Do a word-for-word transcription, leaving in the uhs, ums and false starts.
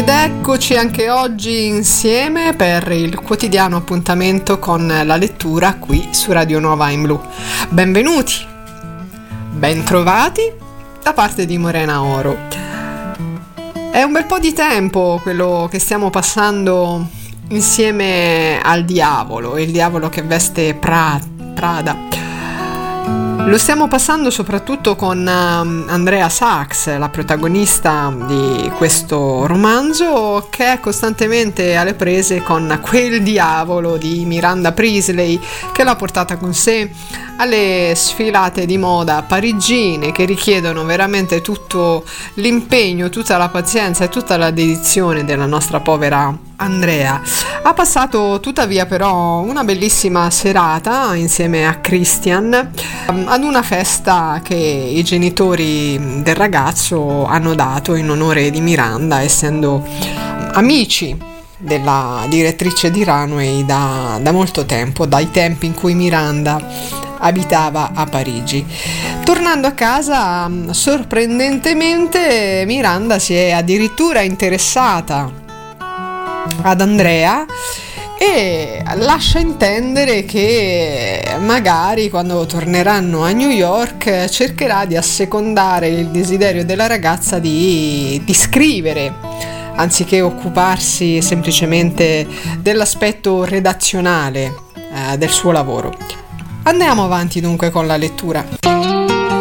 Ed eccoci anche oggi insieme per il quotidiano appuntamento con la lettura qui su Radio Nuova in Blu. Benvenuti, bentrovati da parte di Morena Oro. È un bel po' di tempo quello che stiamo passando insieme al diavolo, il diavolo che veste pra- Prada. Lo stiamo passando soprattutto con Andrea Sachs, la protagonista di questo romanzo, che è costantemente alle prese con quel diavolo di Miranda Priestley che l'ha portata con sé alle sfilate di moda parigine, che richiedono veramente tutto l'impegno, tutta la pazienza e tutta la dedizione della nostra povera Andrea. Ha passato tuttavia però una bellissima serata insieme a Christian ad una festa che i genitori del ragazzo hanno dato in onore di Miranda, essendo amici della direttrice di Runway da, da molto tempo, dai tempi in cui Miranda abitava a Parigi. Tornando a casa, sorprendentemente Miranda si è addirittura interessata ad Andrea e lascia intendere che magari quando torneranno a New York cercherà di assecondare il desiderio della ragazza di, di scrivere, anziché occuparsi semplicemente dell'aspetto redazionale eh, del suo lavoro. Andiamo avanti dunque con la lettura.